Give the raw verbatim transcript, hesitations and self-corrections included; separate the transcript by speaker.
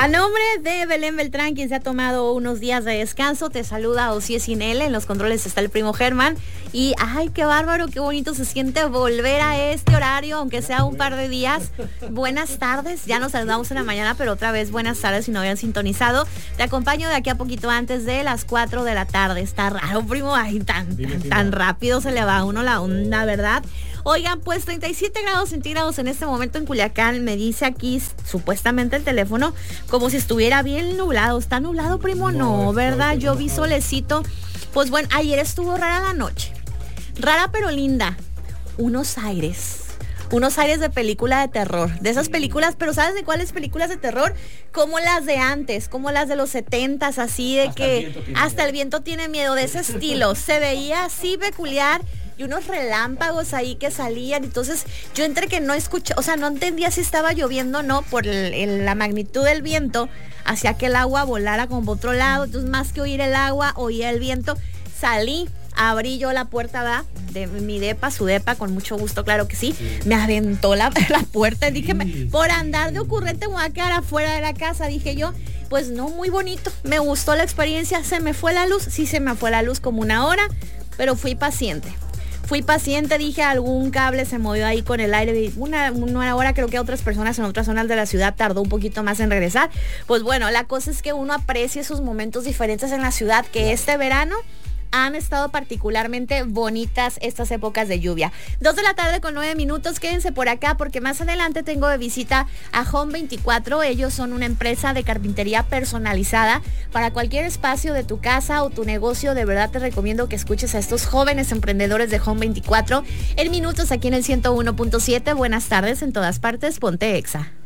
Speaker 1: A nombre de Belén Beltrán, quien se ha tomado unos días de descanso, te saluda Ossie Sinele. En los controles está el primo Germán. Y ay, qué bárbaro, qué bonito se siente volver a este horario, aunque sea un par de días. Buenas tardes, ya nos saludamos en la mañana, pero otra vez buenas tardes si no habían sintonizado. Te acompaño de aquí a poquito antes de las cuatro de la tarde. Está raro, primo, ay, tan, tan, tan rápido se le va a uno la onda, ¿verdad? Oigan, pues treinta y siete grados centígrados en este momento en Culiacán. Me dice aquí supuestamente el teléfono como si estuviera bien nublado. ¿Está nublado, primo? No, no, ¿verdad? Yo vi solecito. Pues bueno, ayer estuvo rara la noche. Rara pero linda. Unos aires. Unos aires de película de terror. De esas películas, pero ¿sabes de cuáles películas de terror? Como las de antes, como las de los setentas, así de hasta que el hasta miedo. El viento tiene miedo, de ese estilo. Se veía así peculiar. Y unos relámpagos ahí que salían. Entonces yo entre que no escuché, o sea, no entendía si estaba lloviendo o no, por el, el, la magnitud del viento, hacía que el agua volara como por otro lado. Entonces más que oír el agua, oía el viento. Salí, abrí yo la puerta, ¿verdad? De mi depa, su depa, con mucho gusto, claro que sí. sí. Me aventó la, la puerta y dije, sí, por andar de ocurrente me voy a quedar afuera de la casa, dije yo. Pues no, muy bonito, me gustó la experiencia. Se me fue la luz, sí se me fue la luz como una hora, pero fui paciente. Fui paciente, dije, algún cable se movió ahí con el aire. Una, una hora, creo que otras personas en otras zonas de la ciudad tardó un poquito más en regresar. Pues bueno, la cosa es que uno aprecia esos momentos diferentes en la ciudad, que este verano han estado particularmente bonitas estas épocas de lluvia. Dos de la tarde con nueve minutos, quédense por acá porque más adelante tengo de visita a Home veinticuatro. Ellos son una empresa de carpintería personalizada para cualquier espacio de tu casa o tu negocio. De verdad te recomiendo que escuches a estos jóvenes emprendedores de Home veinticuatro en minutos aquí en el ciento uno punto siete. Buenas tardes en todas partes, ponte Exa.